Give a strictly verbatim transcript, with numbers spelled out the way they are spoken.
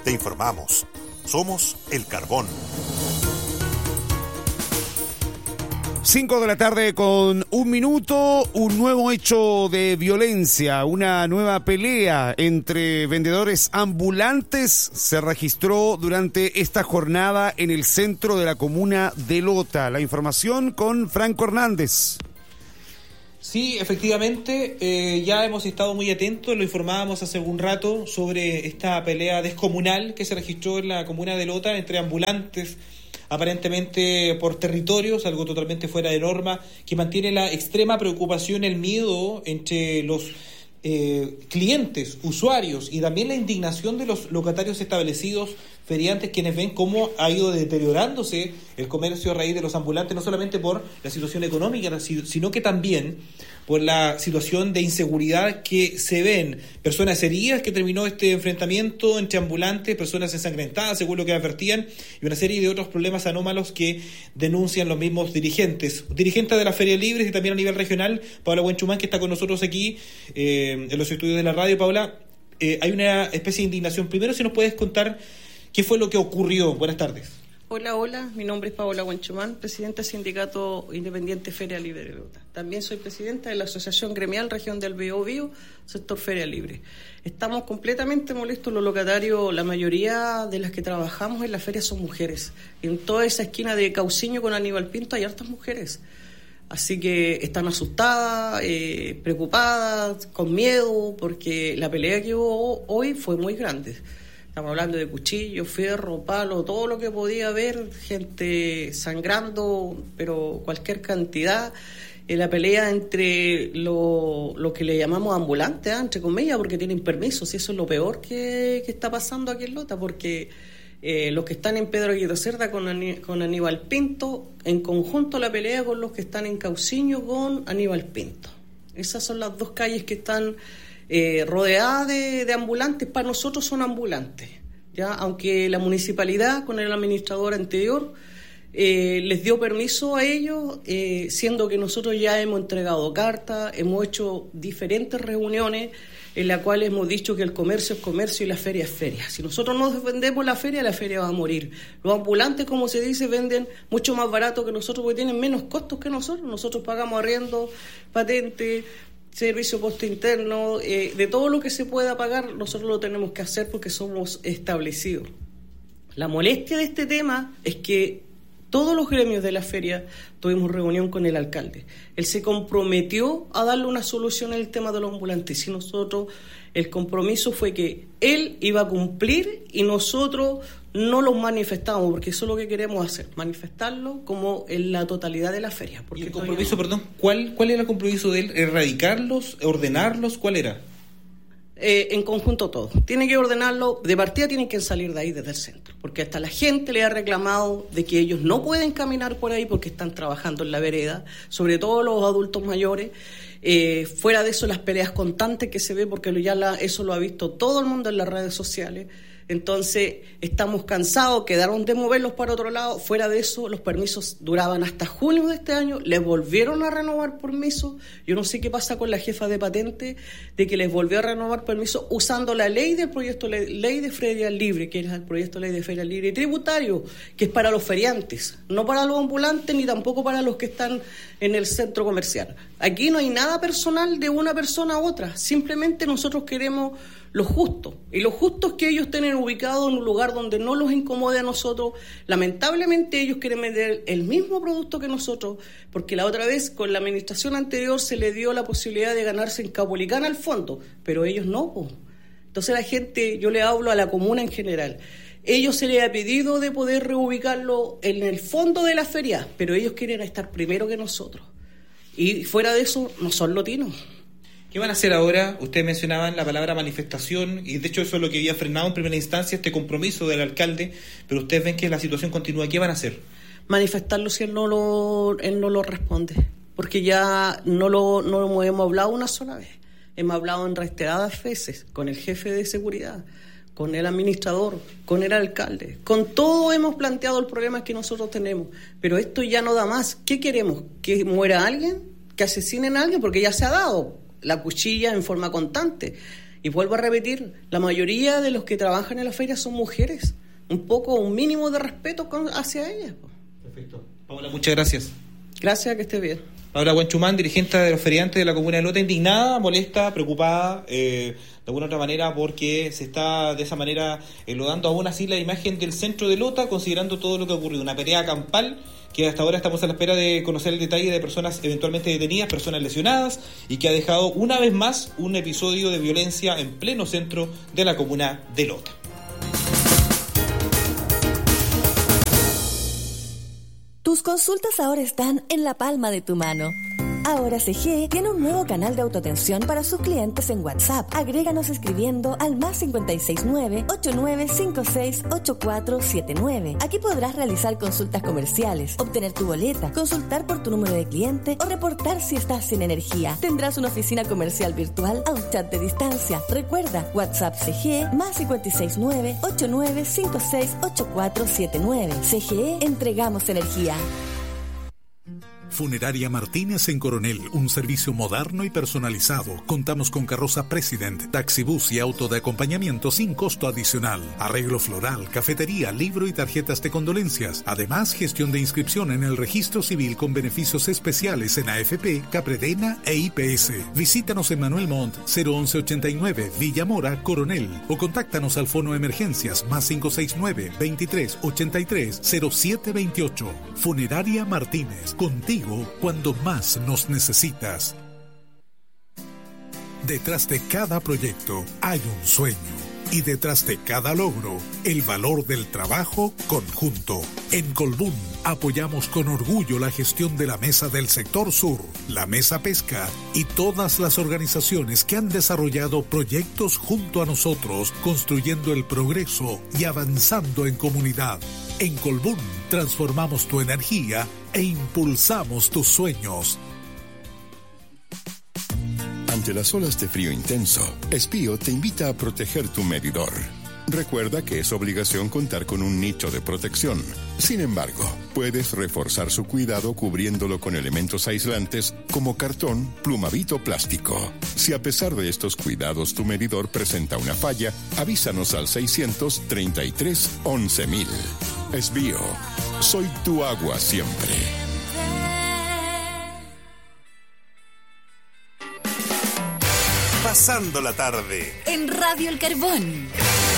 Te informamos. Somos El Carbón. Cinco de la tarde con un minuto, un nuevo hecho de violencia, una nueva pelea entre vendedores ambulantes se registró durante esta jornada en el centro de la comuna de Lota. La información con Franco Hernández. Sí, efectivamente, eh, ya hemos estado muy atentos, lo informábamos hace algún rato sobre esta pelea descomunal que se registró en la comuna de Lota entre ambulantes, aparentemente por territorios, algo totalmente fuera de norma, que mantiene la extrema preocupación, el miedo entre los eh, clientes, usuarios y también la indignación de los locatarios establecidos, feriantes, quienes ven cómo ha ido deteriorándose el comercio a raíz de los ambulantes, no solamente por la situación económica, sino que también por la situación de inseguridad que se ven. Personas heridas, que terminó este enfrentamiento entre ambulantes, personas ensangrentadas, según lo que advertían, y una serie de otros problemas anómalos que denuncian los mismos dirigentes. Dirigentes de las ferias libres y también a nivel regional, Paula Buenchumán, que está con nosotros aquí eh, en los estudios de la radio. Paula, eh, hay una especie de indignación. Primero, si nos puedes contar qué fue lo que ocurrió. Buenas tardes. Hola, hola, mi nombre es Paola Buenchumán, presidenta del Sindicato Independiente Feria Libre de Lota. También soy presidenta de la Asociación Gremial Región del Biobío, sector Feria Libre. Estamos completamente molestos los locatarios, la mayoría de las que trabajamos en la feria son mujeres. En toda esa esquina de Cauciño con Aníbal Pinto hay hartas mujeres. Así que están asustadas, eh, preocupadas, con miedo, porque la pelea que hubo hoy fue muy grande. Estamos hablando de cuchillos, fierro, palo, todo lo que podía haber, gente sangrando, pero cualquier cantidad. En la pelea entre lo, lo que le llamamos ambulantes, ¿eh? entre comillas, porque tienen permisos, y eso es lo peor que, que está pasando aquí en Lota, porque eh, los que están en Pedro Aguirre Cerda con, Aní, con Aníbal Pinto, en conjunto la pelea con los que están en Cauciño con Aníbal Pinto. Esas son las dos calles que están Eh, rodeada de, de ambulantes. Para nosotros son ambulantes, ya, aunque la municipalidad con el administrador anterior eh, les dio permiso a ellos, eh, siendo que nosotros ya hemos entregado cartas, hemos hecho diferentes reuniones en las cuales hemos dicho que el comercio es comercio y la feria es feria. Si nosotros no defendemos la feria, la feria va a morir. Los ambulantes, como se dice, venden mucho más barato que nosotros porque tienen menos costos que nosotros. Nosotros pagamos arriendo, patente, servicio posto interno, eh, de todo lo que se pueda pagar, nosotros lo tenemos que hacer porque somos establecidos. La molestia de este tema es que todos los gremios de la feria tuvimos reunión con el alcalde. Él se comprometió a darle una solución al tema de los ambulantes y nosotros, el compromiso fue que él iba a cumplir y nosotros no los manifestamos, porque eso es lo que queremos hacer, manifestarlo como en la totalidad de la feria. ¿Y el compromiso, no... perdón, cuál cuál era el compromiso de él? ¿Erradicarlos, ordenarlos? ¿Cuál era? Eh, en conjunto todo. Tiene que ordenarlo, de partida tienen que salir de ahí desde el centro, porque hasta la gente le ha reclamado de que ellos no pueden caminar por ahí porque están trabajando en la vereda, sobre todo los adultos mayores. Eh, fuera de eso, las peleas constantes que se ve, porque ya la, eso lo ha visto todo el mundo en las redes sociales. Entonces estamos cansados, quedaron de moverlos para otro lado. Fuera de eso, los permisos duraban hasta junio de este año, les volvieron a renovar permisos. Yo no sé qué pasa con la jefa de patente, de que les volvió a renovar permisos usando la ley del proyecto ley, ley de feria libre, que es el proyecto ley de feria libre y tributario, que es para los feriantes, no para los ambulantes ni tampoco para los que están en el centro comercial. Aquí no hay nada personal de una persona a otra, simplemente nosotros queremos lo justo, y lo justo es que ellos estén ubicados en un lugar donde no los incomode a nosotros. Lamentablemente ellos quieren vender el mismo producto que nosotros, porque la otra vez con la administración anterior se le dio la posibilidad de ganarse en Caupolicán al fondo, pero ellos no. Entonces la gente, yo le hablo a la comuna en general, ellos se les ha pedido de poder reubicarlo en el fondo de la feria, pero ellos quieren estar primero que nosotros, y fuera de eso no son lotinos. ¿Qué van a hacer ahora? Ustedes mencionaban la palabra manifestación y de hecho eso es lo que había frenado en primera instancia este compromiso del alcalde, pero ustedes ven que la situación continúa. ¿Qué van a hacer? Manifestarlo si él no lo, él no lo responde, porque ya no lo, no lo hemos hablado una sola vez. Hemos hablado en reiteradas veces con el jefe de seguridad, con el administrador, con el alcalde, con todo hemos planteado el problema que nosotros tenemos, pero esto ya no da más. ¿Qué queremos? ¿Que muera alguien? ¿Que asesinen a alguien? Porque ya se ha dado la cuchilla en forma constante. Y vuelvo a repetir, la mayoría de los que trabajan en la feria son mujeres. Un poco, un mínimo de respeto con, hacia ellas. Perfecto. Paola, muchas gracias. Gracias, que esté bien. Paola Huanchumán, dirigente de los feriantes de la comuna de Lota, indignada, molesta, preocupada, eh, de alguna otra manera, porque se está de esa manera enlodando aún así la imagen del centro de Lota, considerando todo lo que ha ocurrido. Una pelea campal que hasta ahora estamos a la espera de conocer el detalle de personas eventualmente detenidas, personas lesionadas, y que ha dejado una vez más un episodio de violencia en pleno centro de la comuna de Lota. Tus consultas ahora están en la palma de tu mano. Ahora C G E tiene un nuevo canal de autoatención para sus clientes en WhatsApp. Agréganos escribiendo al más cinco seis nueve, ocho nueve cinco seis, ocho cuatro siete nueve. Aquí podrás realizar consultas comerciales, obtener tu boleta, consultar por tu número de cliente o reportar si estás sin energía. Tendrás una oficina comercial virtual a un chat de distancia. Recuerda, WhatsApp C G E más cinco seis nueve, ocho nueve cinco seis, ocho cuatro siete nueve. C G E, entregamos energía. Funeraria Martínez en Coronel, un servicio moderno y personalizado. Contamos con carroza President, taxibús y auto de acompañamiento sin costo adicional. Arreglo floral, cafetería, libro y tarjetas de condolencias. Además, gestión de inscripción en el registro civil con beneficios especiales en A F P, Capredena e I P S. Visítanos en Manuel Montt, cero once ochenta y nueve, Villa Mora, Coronel. O contáctanos al fono emergencias más cinco seis nueve, veintitrés ochenta y tres, cero siete veintiocho. Funeraria Martínez, contigo cuando más nos necesitas. Detrás de cada proyecto hay un sueño y detrás de cada logro el valor del trabajo conjunto. En Colbún apoyamos con orgullo la gestión de la Mesa del Sector Sur, la Mesa Pesca y todas las organizaciones que han desarrollado proyectos junto a nosotros, construyendo el progreso y avanzando en comunidad. En Colbún transformamos tu energía e impulsamos tus sueños. Ante las olas de frío intenso, Espío te invita a proteger tu medidor. Recuerda que es obligación contar con un nicho de protección. Sin embargo, puedes reforzar su cuidado cubriéndolo con elementos aislantes como cartón, plumavit o plástico. Si a pesar de estos cuidados tu medidor presenta una falla, avísanos al seiscientos treinta y tres once mil. Espío, soy tu agua siempre. Pasando la tarde en Radio El Carbón.